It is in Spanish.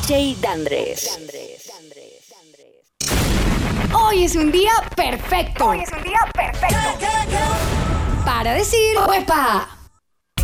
DJ Dandres. Hoy es un día perfecto. Para decir ¡Uepa!